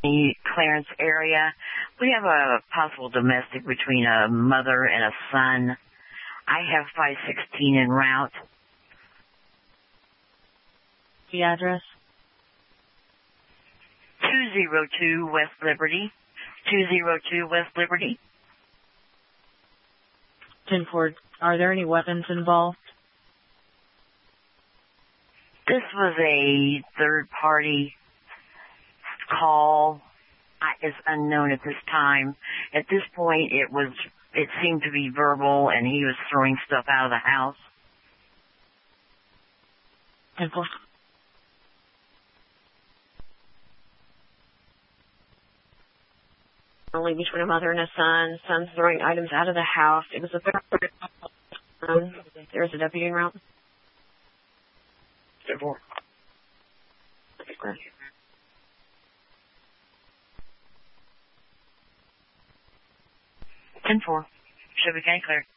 the Clarence area. We have a possible domestic between a mother and a son. I have 516 en route. The address? 202 West Liberty. 202 West Liberty. 10-4, are there any weapons involved? This was a third-party call. It's unknown at this time. At this point, it seemed to be verbal, and he was throwing stuff out of the house. 10-4. Only between a mother and a son. Son's throwing items out of the house. It was a third. There's a deputy en route. 10-4. 10-4. Should be getting cleared.